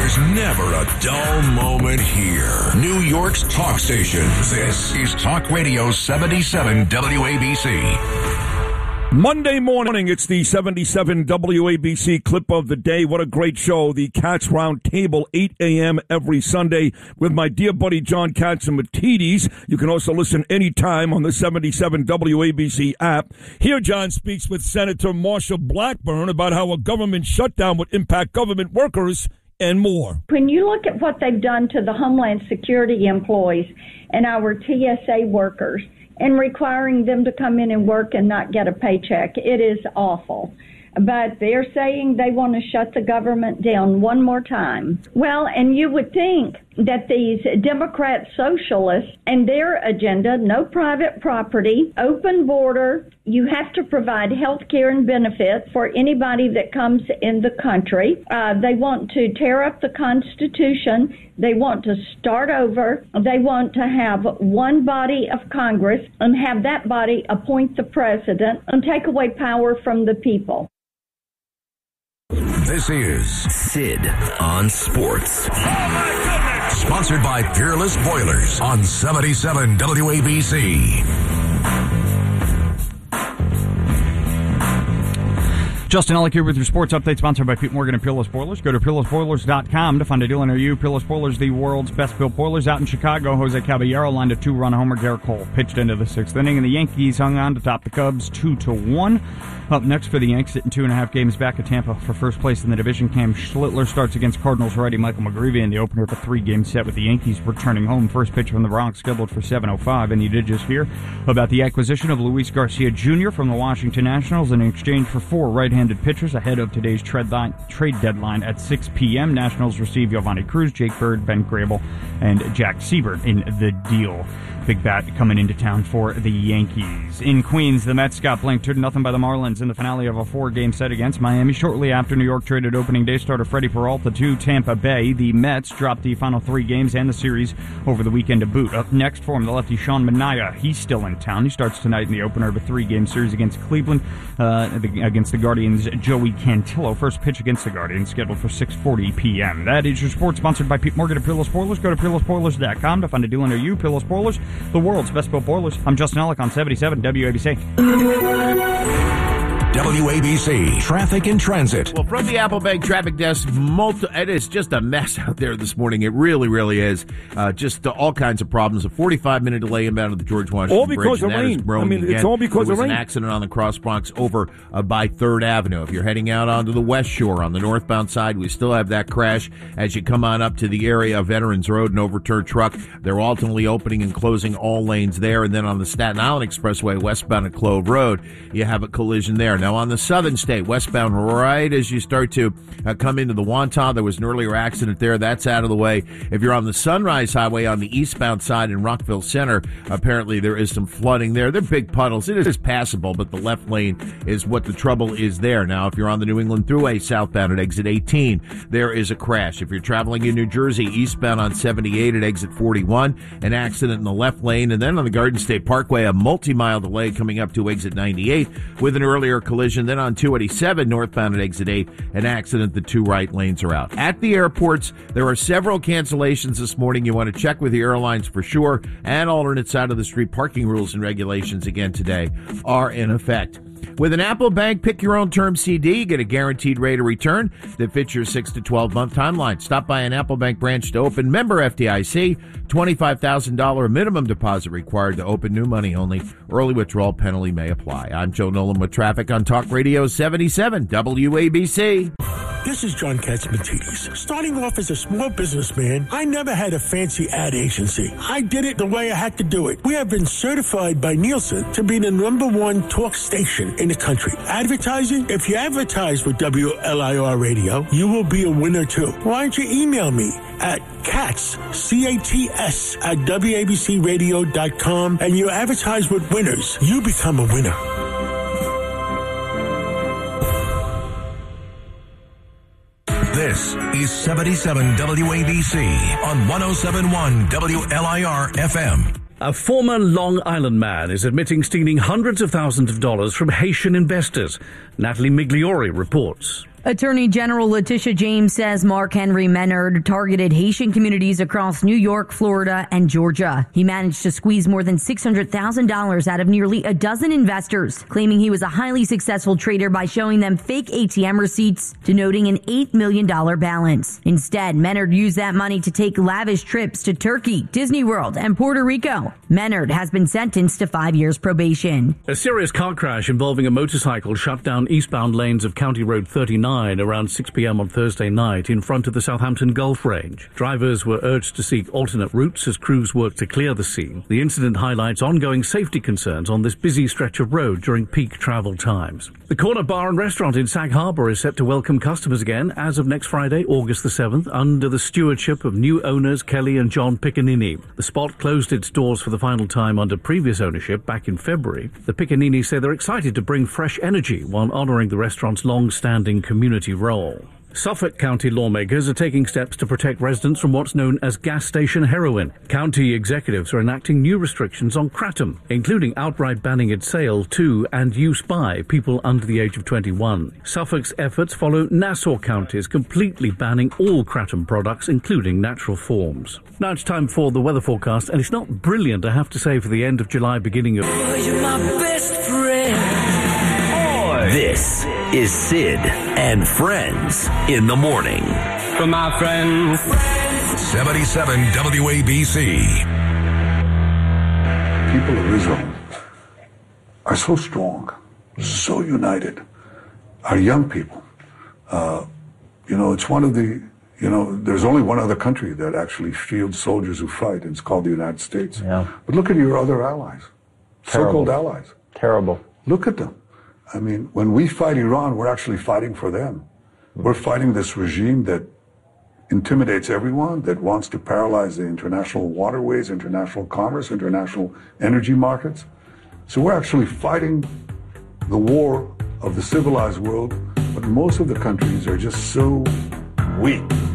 There's never a dull moment here. New York's talk station. This is Talk Radio 77 WABC. Monday morning, it's the 77 WABC clip of the day. What a great show. The Cats Round Table, 8 a.m. every Sunday with my dear buddy John Catsimatidis. You can also listen anytime on the 77 WABC app. Here, John speaks with Senator Marsha Blackburn about how a government shutdown would impact government workers and more. When you look at what they've done to the Homeland Security employees and our TSA workers, and requiring them to come in and work and not get a paycheck. It is awful. But they're saying they want to shut the government down one more time. Well, and you would think that these Democrat socialists and their agenda, no private property, open border, you have to provide health care and benefits for anybody that comes in the country. They want to tear up the Constitution. They want to start over. They want to have one body of Congress and have that body appoint the president and take away power from the people. This is Sid on Sports. Oh, my goodness! Sponsored by Peerless Boilers on 77 WABC. Justin Ellick here with your sports update, sponsored by Pete Morgan and Peerless Boilers. Go to peerlessboilers.com to find a deal near you. Peerless Boilers, the world's best built boilers. Out in Chicago, Jose Caballero lined a 2-run homer. Garrett Cole pitched into the 6th inning, and the Yankees hung on to top the Cubs 2-1. Up next for the Yanks, sitting 2.5 games back at Tampa for first place in the division. Cam Schlittler starts against Cardinals righty Michael McGreevy in the opener of a 3-game set with the Yankees returning home. First pitch from the Bronx scheduled for 7:05, and you did just hear about the acquisition of Luis Garcia Jr. from the Washington Nationals in exchange for 4 right-handed pitchers ahead of today's trade deadline at 6 p.m. Nationals receive Giovanni Cruz, Jake Bird, Ben Grable, and Jack Siebert in the deal. Big bat coming into town for the Yankees. In Queens, the Mets got blanked 2-0 by the Marlins in the finale of a 4-game set against Miami. Shortly after New York traded opening day starter Freddie Peralta to Tampa Bay, the Mets dropped the final 3 games and the series over the weekend to boot. Up next for him, the lefty Sean Manaea. He's still in town. He starts tonight in the opener of a 3-game series against Cleveland, against the Guardians' Joey Cantillo. First pitch against the Guardians scheduled for 6:40 p.m. That is your sports, sponsored by Pete Morgan and Peerless Boilers. Go to peerlessboilers.com to find a deal near you. Peerless Boilers, the world's best built boilers. I'm Justin Ellick on 77 WABC. WABC Traffic and Transit. Well, from the Applebank Traffic Desk, it is just a mess out there this morning. It really, really is. Just all kinds of problems. A 45-minute delay inbound of the George Washington all because Bridge. of rain. I mean, it's all because of rain. There was an accident on the Cross Bronx over by 3rd Avenue. If you're heading out onto the West Shore on the northbound side, we still have that crash as you come on up to the area of Veterans Road, an overturned truck. They're alternately opening and closing all lanes there. And then on the Staten Island Expressway, westbound at Clove Road, you have a collision there. Now, on the Southern State, westbound, right as you start to come into the Wantagh, there was an earlier accident there. That's out of the way. If you're on the Sunrise Highway on the eastbound side in Rockville Center, apparently there is some flooding there. They're big puddles. It is passable, but the left lane is what the trouble is there. Now, if you're on the New England Thruway southbound at exit 18, there is a crash. If you're traveling in New Jersey eastbound on 78 at exit 41, an accident in the left lane. And then on the Garden State Parkway, a multi-mile delay coming up to exit 98 with an earlier collision. Then on 287 northbound at exit 8, an accident. The 2 right lanes are out. At the airports, there are several cancellations this morning. You want to check with the airlines for sure. And alternate side of the street parking rules and regulations again today are in effect. With an Apple Bank Pick Your Own Term CD, get a guaranteed rate of return that fits your 6 to 12-month timeline. Stop by an Apple Bank branch to open. Member FDIC, $25,000 minimum deposit required to open. New money only. Early withdrawal penalty may apply. I'm Joe Nolan with traffic on Talk Radio 77 WABC. This is John Catsimatidis. Starting off as a small businessman, I never had a fancy ad agency. I did it the way I had to do it. We have been certified by Nielsen to be the #1 talk station in the country. Advertising? If you advertise with WLIR Radio, you will be a winner too. Why don't you email me at CATS, C-A-T-S, at WABCRadio.com, and you advertise with winners. You become a winner. This is 77 WABC on 107.1 WLIR FM. A former Long Island man is admitting stealing hundreds of thousands of dollars from Haitian investors. Natalie Migliori reports. Attorney General Letitia James says Mark Henry Menard targeted Haitian communities across New York, Florida, and Georgia. He managed to squeeze more than $600,000 out of nearly a dozen investors, claiming he was a highly successful trader by showing them fake ATM receipts denoting an $8 million balance. Instead, Menard used that money to take lavish trips to Turkey, Disney World, and Puerto Rico. Menard has been sentenced to 5 years probation. A serious car crash involving a motorcycle shut down eastbound lanes of County Road 39 around 6 p.m. on Thursday night in front of the Southampton Golf Range. Drivers were urged to seek alternate routes as crews worked to clear the scene. The incident highlights ongoing safety concerns on this busy stretch of road during peak travel times. The Corner Bar and Restaurant in Sag Harbor is set to welcome customers again as of next Friday, August the 7th, under the stewardship of new owners Kelly and John Piccanini. The spot closed its doors for the final time under previous ownership back in February. The Piccanini say they're excited to bring fresh energy while honouring the restaurant's long-standing community role. Suffolk County lawmakers are taking steps to protect residents from what's known as gas station heroin. County executives are enacting new restrictions on kratom, including outright banning its sale to and use by people under the age of 21. Suffolk's efforts follow Nassau County's completely banning all kratom products, including natural forms. Now it's time for the weather forecast, and it's not brilliant, I have to say, for the end of July, beginning of... You're my best friend. This is Sid and Friends in the Morning. For my friends. 77 WABC. People of Israel are so strong, so united. Our young people, it's one of the, there's only one other country that actually fields soldiers who fight, and it's called the United States. Yeah. But look at your other allies, so-called allies. Terrible. Look at them. I mean, when we fight Iran, we're actually fighting for them. We're fighting this regime that intimidates everyone, that wants to paralyze the international waterways, international commerce, international energy markets. So we're actually fighting the war of the civilized world, but most of the countries are just so weak.